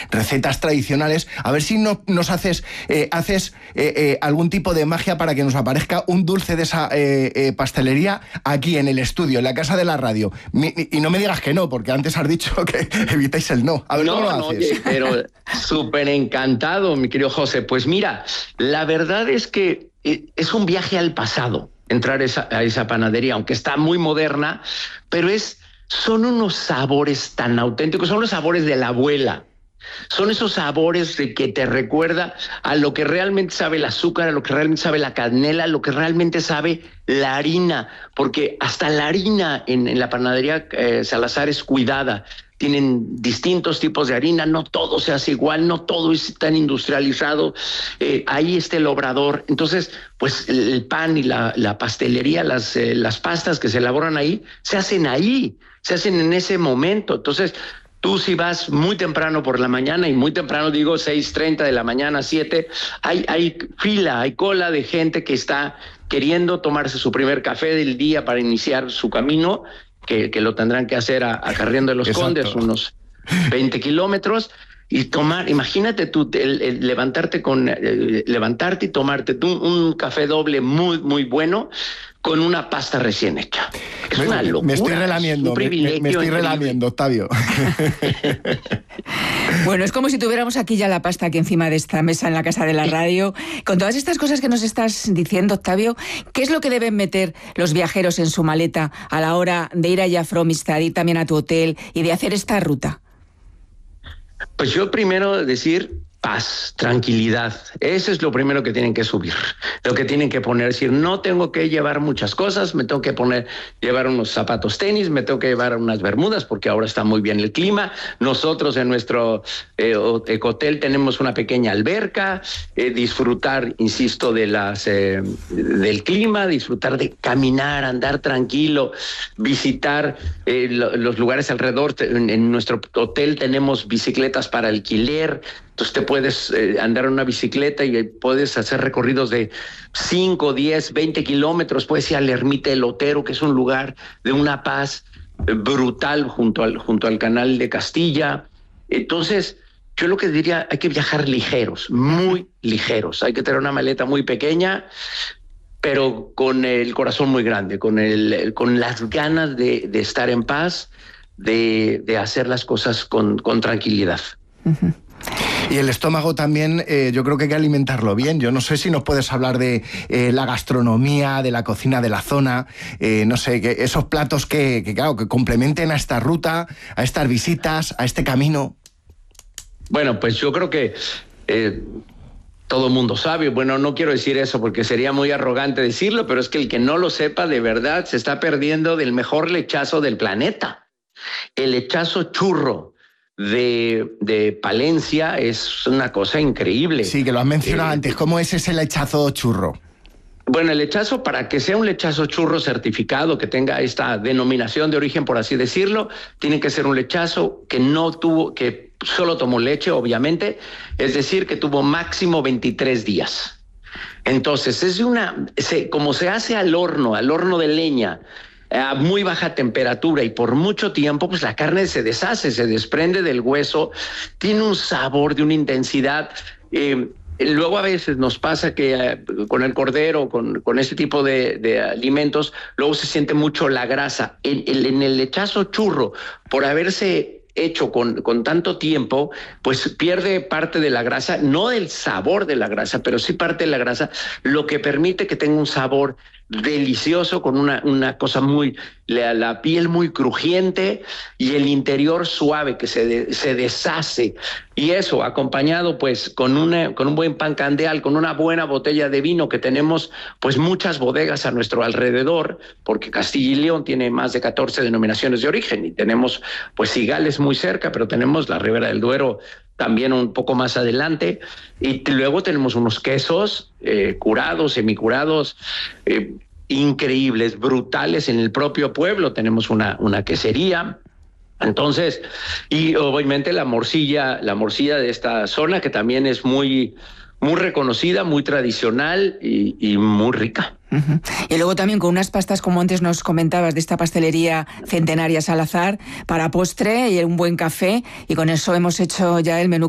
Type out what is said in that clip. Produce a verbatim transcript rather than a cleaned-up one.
recetas tradicionales. A ver si no, nos haces, eh, haces eh, eh, algún tipo de magia para que nos aparezca un dulce de esa eh, eh, pastelería aquí en el estudio, en la casa de la radio. Mi, y no me digas que no, porque antes has dicho que evitáis el no. A ver, no, ¿cómo lo no, haces? oye, pero súper encantado, mi querido José. Pues mira, la verdad es que es un viaje al pasado entrar a esa, a esa panadería, aunque está muy moderna, pero es, son unos sabores tan auténticos, son los sabores de la abuela. Son esos sabores de que te recuerda a lo que realmente sabe el azúcar, a lo que realmente sabe la canela, a lo que realmente sabe la harina, porque hasta la harina en, en la panadería eh, Salazar es cuidada. Tienen distintos tipos de harina, no todo se hace igual, no todo es tan industrializado. Eh, ahí está el obrador. Entonces, pues el, el pan y la, la pastelería, las, eh, las pastas que se elaboran ahí, se hacen ahí, se hacen en ese momento. Entonces, tú si vas muy temprano por la mañana, y muy temprano digo seis treinta de la mañana, siete, hay, hay fila, hay cola de gente que está queriendo tomarse su primer café del día para iniciar su camino, que, que lo tendrán que hacer a, a Carrión de los Exacto. Condes, unos veinte kilómetros, y tomar, imagínate tú, el, el levantarte con el, levantarte y tomarte un, un café doble muy, muy bueno, con una pasta recién hecha. Es me, una locura. Me estoy relamiendo, me, me, me estoy relamiendo, Octavio. Bueno, es como si tuviéramos aquí ya la pasta aquí encima de esta mesa en la casa de la radio. Con todas estas cosas que nos estás diciendo, Octavio, ¿qué es lo que deben meter los viajeros en su maleta a la hora de ir a Jafra Amistad y también a tu hotel y de hacer esta ruta? Pues yo primero decir paz, tranquilidad. Eso es lo primero que tienen que subir, lo que tienen que poner. Es decir, no tengo que llevar muchas cosas, me tengo que poner, llevar unos zapatos tenis, me tengo que llevar unas bermudas porque ahora está muy bien el clima. Nosotros en nuestro eh, ecohotel tenemos una pequeña alberca, eh, disfrutar, insisto, de las eh, del clima, disfrutar de caminar, andar tranquilo, visitar eh, lo, los lugares alrededor. En, en nuestro hotel tenemos bicicletas para alquiler. Entonces te puedes eh, andar en una bicicleta y puedes hacer recorridos de cinco, diez, veinte kilómetros. Puedes ir a la Ermita del Otero, que es un lugar de una paz eh, brutal junto al, junto al Canal de Castilla. Entonces, yo lo que diría, hay que viajar ligeros, muy ligeros. Hay que tener una maleta muy pequeña, pero con el corazón muy grande, con, el, con las ganas de, de estar en paz, de, de hacer las cosas con, con tranquilidad. Uh-huh. Y el estómago también, eh, yo creo que hay que alimentarlo bien. Yo no sé si nos puedes hablar de eh, la gastronomía, de la cocina de la zona, eh, no sé, que esos platos que, que, claro, que complementen a esta ruta, a estas visitas, a este camino. Bueno, pues yo creo que eh, todo el mundo sabe. Bueno, no quiero decir eso porque sería muy arrogante decirlo, pero es que el que no lo sepa de verdad se está perdiendo del mejor lechazo del planeta. El lechazo churro de, de Palencia es una cosa increíble. Sí, que lo has mencionado eh, antes. ¿Cómo es ese lechazo churro? Bueno, el lechazo, para que sea un lechazo churro certificado, que tenga esta denominación de origen, por así decirlo, tiene que ser un lechazo que no tuvo, que solo tomó leche, obviamente, es decir, que tuvo máximo veintitrés días. Entonces, es una, se, como se hace al horno, al horno de leña, a muy baja temperatura y por mucho tiempo, pues la carne se deshace, se desprende del hueso, tiene un sabor de una intensidad. Eh, luego a veces nos pasa que eh, con el cordero, con, con este tipo de, de alimentos, luego se siente mucho la grasa. En, en, en el lechazo churro, por haberse hecho con, con tanto tiempo, pues pierde parte de la grasa, no el sabor de la grasa, pero sí parte de la grasa, lo que permite que tenga un sabor delicioso, con una, una cosa muy, la, la piel muy crujiente y el interior suave que se, de, se deshace. Y eso acompañado pues con, una, con un buen pan candeal, con una buena botella de vino, que tenemos pues muchas bodegas a nuestro alrededor, porque Castilla y León tiene más de catorce denominaciones de origen y tenemos pues Cigales muy cerca, pero tenemos la Ribera del Duero también un poco más adelante, y luego tenemos unos quesos eh, curados, semicurados, eh, increíbles, brutales en el propio pueblo. Tenemos una, una quesería. Entonces, y obviamente la morcilla, la morcilla de esta zona, que también es muy, muy reconocida, muy tradicional y, y muy rica. Uh-huh. Y luego también con unas pastas, como antes nos comentabas, de esta pastelería Centenaria Salazar, para postre y un buen café, y con eso hemos hecho ya el menú